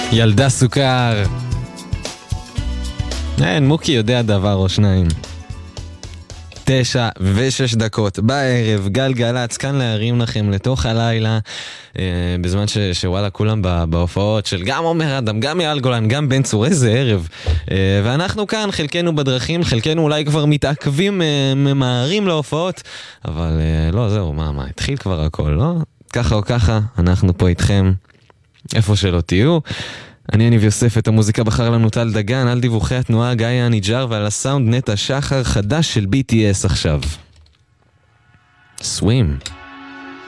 ילדה סוכר. אין, מוקי יודע דבר או שניים. 9:06 בערב, גלגלצ, כאן להרים לכם לתוך הלילה, בזמן שוואלה כולם בהופעות של גם עומר אדם, גם יעל גולן, גם בן צור, איזה ערב. ואנחנו כאן, חלקנו בדרכים, חלקנו אולי כבר מתעכבים, ממהרים להופעות, אבל לא, זהו, מה, התחיל כבר הכל, לא? ככה או ככה, אנחנו פה איתכם, איפה שלא תהיו. אני אניב יוסף, את המוזיקה בחר לנו טל דגן, על דיווחי התנועה גיא הניג'ר, ועל הסאונד נטע שחר, חדש של BTS עכשיו. סווים.